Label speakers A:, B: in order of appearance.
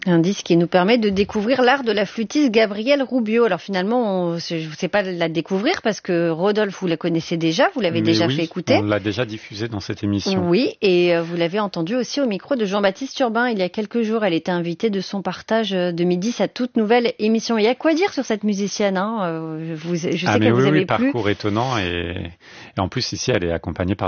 A: Un disque qui nous permet de découvrir l'art de la flûtiste Gabrielle Roubio. Alors finalement, je ne sais pas la découvrir parce que Rodolphe, vous la connaissez déjà, vous l'avez déjà fait écouter.
B: On l'a déjà diffusée dans cette émission.
A: Oui, et vous l'avez entendue aussi au micro de Jean-Baptiste Urbain il y a quelques jours. Elle était invitée de son partage de midi, sa toute nouvelle émission. Il y a quoi dire sur cette musicienne, hein. Je sais que vous avez plu.
B: Parcours étonnant et en plus ici elle est accompagnée par